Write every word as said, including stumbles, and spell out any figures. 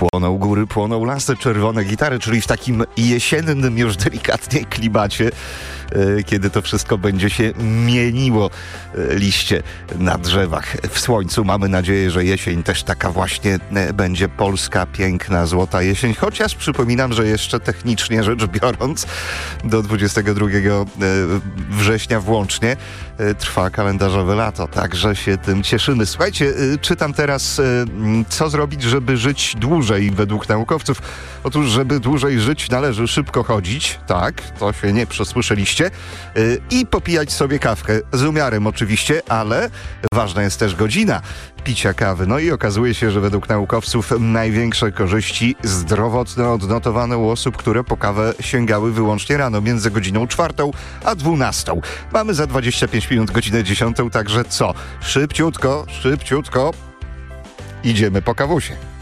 Płoną góry, płoną lasy, czerwone gitary, czyli w takim jesiennym już delikatnie klimacie, kiedy to wszystko będzie się mieniło, liście na drzewach w słońcu. Mamy nadzieję, że jesień też taka właśnie będzie polska, piękna, złota jesień, chociaż przypominam, że jeszcze technicznie rzecz biorąc do dwudziestego drugiego września włącznie trwa kalendarzowe lato, także się tym cieszymy. Słuchajcie, czytam teraz, co zrobić, żeby żyć dłużej według naukowców. Otóż, żeby dłużej żyć, należy szybko chodzić, tak, to się nie przesłyszeliście, i popijać sobie kawkę, z umiarem oczywiście, ale ważna jest też godzina picia kawy. No i okazuje się, że według naukowców największe korzyści zdrowotne odnotowano u osób, które po kawę sięgały wyłącznie rano, między godziną czwartą a dwunastą. Mamy za dwadzieścia pięć minut godzinę dziesiątą, także co? Szybciutko, szybciutko idziemy po kawusie.